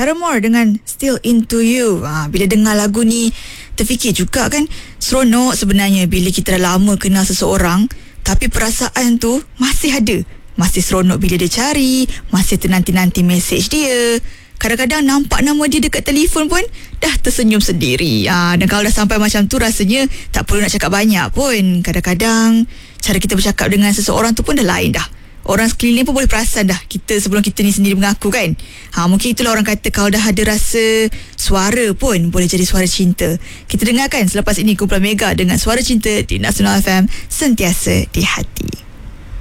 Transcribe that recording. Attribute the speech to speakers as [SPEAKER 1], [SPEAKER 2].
[SPEAKER 1] Paramore dengan Still Into You. Bila dengar lagu ni, terfikir juga kan, seronok sebenarnya bila kita dah lama kenal seseorang, tapi perasaan tu masih ada. Masih seronok bila dia cari, masih ternanti-nanti mesej dia. Kadang-kadang nampak nama dia dekat telefon pun dah tersenyum sendiri. Dan kalau dah sampai macam tu, rasanya tak perlu nak cakap banyak pun. Kadang-kadang cara kita bercakap dengan seseorang tu pun dah lain dah. Orang sekeliling pun boleh perasan dah kita sebelum kita ni sendiri mengaku kan. Mungkin itulah orang kata kalau dah ada rasa, suara pun boleh jadi suara cinta. Kita dengarkan selepas ini kumpulan Mega dengan Suara Cinta di Nasional FM, sentiasa di hati.